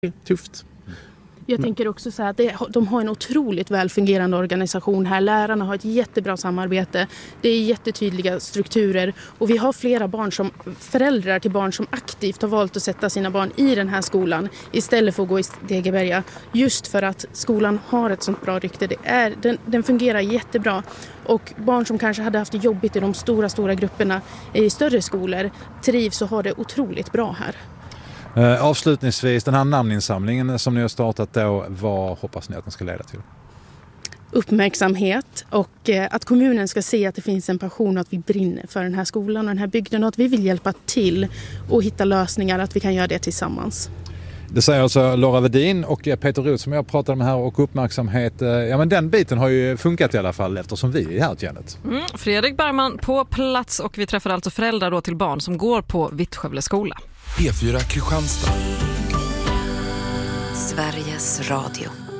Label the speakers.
Speaker 1: tufft.
Speaker 2: Jag tänker också så här att de har en otroligt välfungerande organisation här. Lärarna har ett jättebra samarbete. Det är jättetydliga strukturer. Och vi har flera föräldrar till barn som aktivt har valt att sätta sina barn i den här skolan istället för att gå i Degeberga. Just för att skolan har ett sånt bra rykte. Den fungerar jättebra. Och barn som kanske hade haft det jobbigt i de stora grupperna i större skolor trivs och har det otroligt bra här.
Speaker 3: Avslutningsvis, den här namninsamlingen som ni har startat då, vad hoppas ni att den ska leda till?
Speaker 2: Uppmärksamhet och att kommunen ska se att det finns en passion och att vi brinner för den här skolan och den här bygden och att vi vill hjälpa till och hitta lösningar, att vi kan göra det tillsammans.
Speaker 3: Det säger alltså Laura Wedin och Peter Roth som jag pratade med här, och uppmärksamhet, ja men den biten har ju funkat i alla fall eftersom vi är här till Janet.
Speaker 4: Fredrik Bergman på plats, och vi träffade alltså föräldrar då till barn som går på Vittskövle skola.
Speaker 5: P4 Kristianstad.
Speaker 6: Sveriges Radio.